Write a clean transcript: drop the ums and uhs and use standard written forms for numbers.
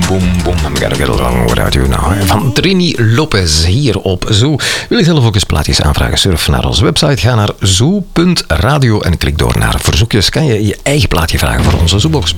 boom, boom. I'm gonna get along without you now. Van Trini Lopez hier op Zoo. Wil je zelf ook eens plaatjes aanvragen? Surf naar onze website. Ga naar zoo.radio en klik door naar verzoekjes. Kan je je eigen plaatje vragen voor onze Zoobox.